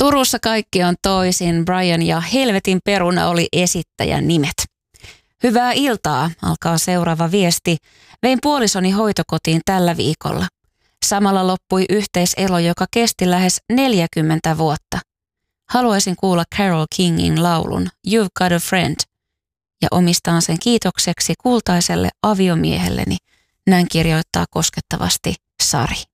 Turussa kaikki on toisin. Brian ja Helvetin peruna oli esittäjän nimet. Hyvää iltaa, alkaa seuraava viesti. Vein puolisoni hoitokotiin tällä viikolla. Samalla loppui yhteiselo, joka kesti lähes 40 vuotta. Haluaisin kuulla Carole Kingin laulun You've Got a Friend ja omistaan sen kiitokseksi kultaiselle aviomiehelleni. Näin kirjoittaa koskettavasti Sari.